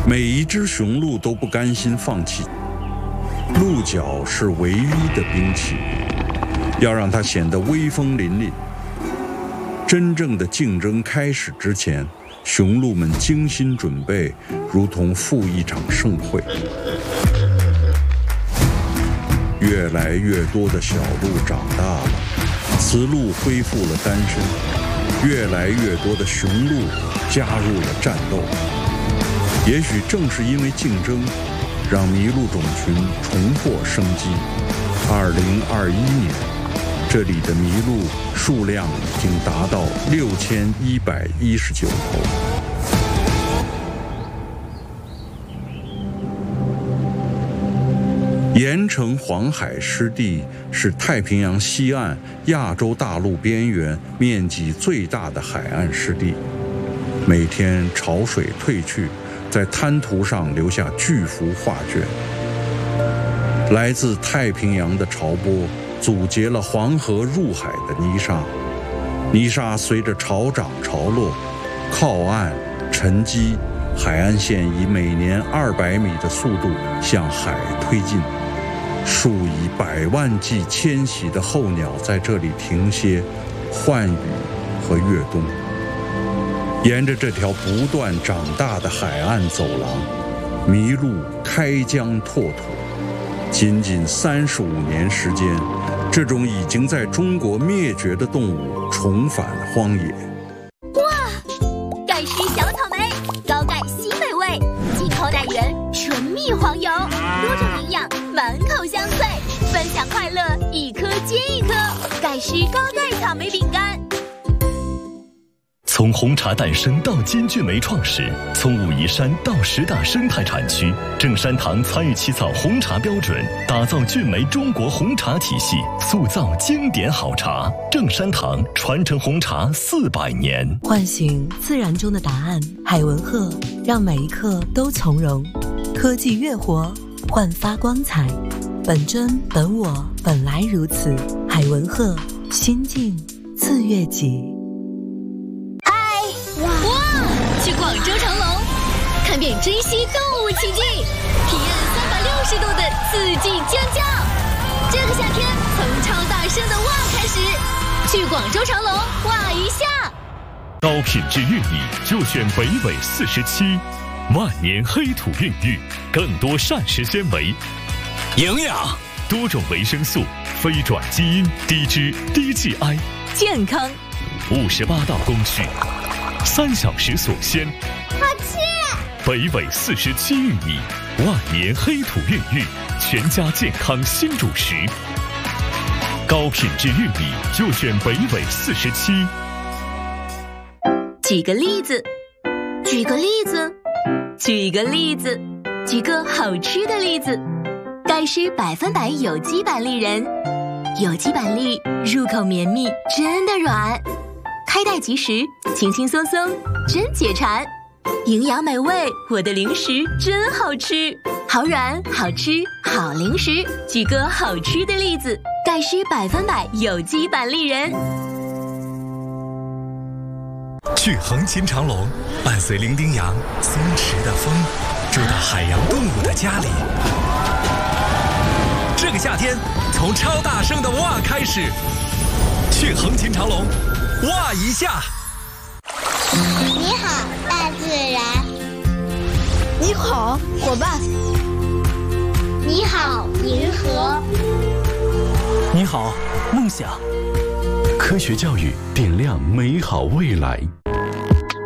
每一只雄鹿都不甘心放弃，鹿角是唯一的兵器，要让它显得威风凛凛。真正的竞争开始之前，雄鹿们精心准备，如同赴一场盛会。越来越多的小鹿长大了，雌鹿恢复了单身，越来越多的雄鹿加入了战斗。也许正是因为竞争，让麋鹿种群重获生机。2021年，这里的麋鹿数量已经达到6119头。盐城黄海湿地是太平洋西岸亚洲大陆边缘面积最大的海岸湿地，每天潮水退去，在滩涂上留下巨幅画卷。来自太平洋的潮波阻截了黄河入海的泥沙，泥沙随着潮涨潮落，靠岸沉积，海岸线以每年200米的速度向海推进。数以百万计迁徙的候鸟在这里停歇、换羽和越冬。沿着这条不断长大的海岸走廊，麋鹿开疆拓土。仅仅35年时间，这种已经在中国灭绝的动物重返荒野。 哇，盖世小草莓，高钙新美味，进口奶源，纯蜜黄油，多种营养，满口香脆，分享快乐，一颗接一颗。盖世高钙草莓饼干。 从红茶诞生到金骏眉创始，从武夷山到10大生态产区，正山堂参与起草红茶标准，打造骏眉中国红茶体系，塑造经典好茶。正山堂传承红茶400年， 唤醒自然中的答案。海文鹤让每一刻都从容，科技乐活，焕发光彩。本真本我，本来如此。海文鹤，心境自悦己。 去广州长隆，看遍珍稀动物奇迹，体验360度的四季尖叫。这个夏天，从超大声的哇开始，去广州长隆哇一下。 高品质玉米就选北纬47，万年黑土孕育，更多膳食纤维、 营养、 多种维生素、非转基因、低脂、低 GI， 健康。 58道工序。3小时锁鲜， 好吃！ 北纬47玉米，万年黑土孕育，全家健康新主食。高品质玉米就选北纬47。 举个例子，举个例子，举个例子，举个好吃的例子。盖世100%有机板栗仁，有机板栗入口绵密，真的软。开袋即食，轻轻松松，真解馋。营养美味，我的零食真好吃，好软好吃好零食。举个好吃的例子，盖世100%有机板栗仁。 去横琴长隆，伴随伶仃羊、松弛的风，住到海洋动物的家里。这个夏天，从超大声的哇开始，去横琴长隆。哇一下！ 你好，大自然。 你好，伙伴。 你好，银河。 你好，梦想。 科学教育点亮美好未来。